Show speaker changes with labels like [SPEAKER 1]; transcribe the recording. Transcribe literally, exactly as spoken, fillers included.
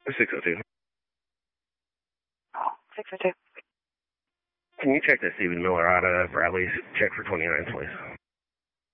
[SPEAKER 1] six oh two.
[SPEAKER 2] Oh, six oh two.
[SPEAKER 1] Can you check that Stephen Miller out of Bradley's check for twenty-nine, please?